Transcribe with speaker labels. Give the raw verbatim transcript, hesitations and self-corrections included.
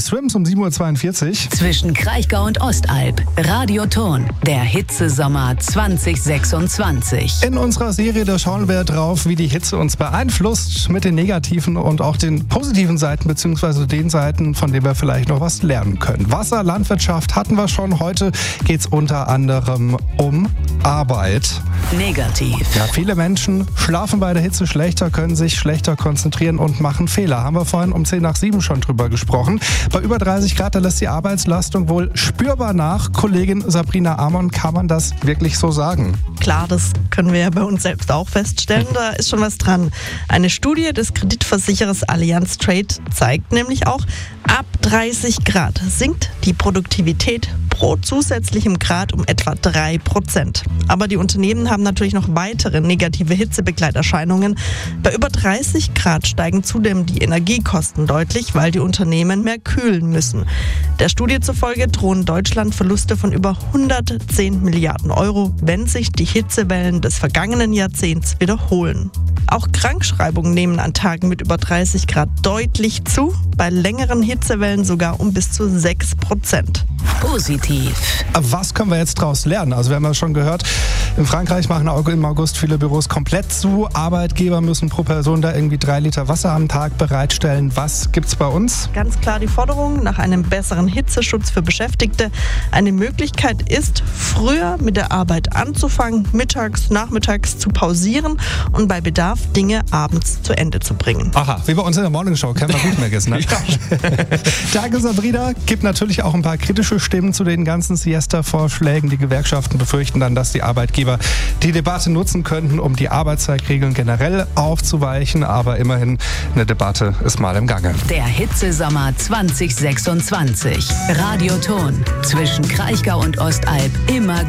Speaker 1: Swims um sieben Uhr zweiundvierzig.
Speaker 2: Zwischen Kraichgau und Ostalb. Radioton. Der Hitzesommer zwanzig sechsundzwanzig.
Speaker 1: In unserer Serie, da schauen wir drauf, wie die Hitze uns beeinflusst mit den negativen und auch den positiven Seiten, beziehungsweise den Seiten, von denen wir vielleicht noch was lernen können. Wasser, Landwirtschaft hatten wir schon. Heute geht es unter anderem um Arbeit.
Speaker 2: Negativ.
Speaker 1: Ja, viele Menschen schlafen bei der Hitze schlechter, können sich schlechter konzentrieren und machen Fehler. Haben wir vorhin um zehn nach sieben schon drüber gesprochen. Bei über dreißig Grad, da lässt die Arbeitslastung wohl spürbar nach. Kollegin Sabrina Amon, kann man das wirklich so sagen?
Speaker 3: Klar, das können wir ja bei uns selbst auch feststellen. Da ist schon was dran. Eine Studie des Kreditversicherers Allianz Trade zeigt nämlich auch, ab dreißig Grad sinkt die Produktivität pro zusätzlichem Grad um etwa drei Prozent. Aber die Unternehmen haben natürlich noch weitere negative Hitzebegleiterscheinungen. Bei über dreißig Grad steigen zudem die Energiekosten deutlich, weil die Unternehmen mehr kühlen müssen. Der Studie zufolge drohen Deutschland Verluste von über hundertzehn Milliarden Euro, wenn sich die Hitzewellen des vergangenen Jahrzehnts wiederholen. Auch Krankschreibungen nehmen an Tagen mit über dreißig Grad deutlich zu, bei längeren Hitzewellen sogar um bis zu sechs Prozent.
Speaker 2: Positiv.
Speaker 1: Was können wir jetzt daraus lernen? Also wir haben ja schon gehört, in Frankreich machen im August viele Büros komplett zu. Arbeitgeber müssen pro Person da irgendwie drei Liter Wasser am Tag bereitstellen. Was gibt's bei uns?
Speaker 3: Ganz klar die Forderung nach einem besseren Hitzeschutz für Beschäftigte. Eine Möglichkeit ist, früher mit der Arbeit anzufangen, mittags, nachmittags zu pausieren und bei Bedarf Dinge abends zu Ende zu bringen.
Speaker 1: Aha, wie bei uns in der Morningshow, kennen wir gut mehr ne? Danke, Sabrina. Gibt natürlich auch ein paar kritische Stimmen zu den ganzen Siesta-Vorschlägen. Die Gewerkschaften befürchten dann, dass die Arbeitgeber die Debatte nutzen könnten, um die Arbeitszeitregeln generell aufzuweichen. Aber immerhin, eine Debatte ist mal im Gange.
Speaker 2: Der Hitzesommer zwanzig sechsundzwanzig. Radioton. Zwischen Kraichgau und Ostalb immer